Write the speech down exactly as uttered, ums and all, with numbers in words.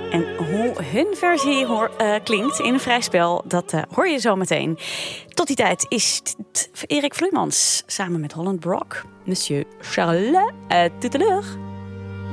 En hoe hun versie hoor, uh, klinkt in een vrij spel, dat uh, hoor je zo meteen. Tot die tijd is t- Erik Vloeimans samen met Holland Brock, Monsieur Charles, uh, tout à l'heure.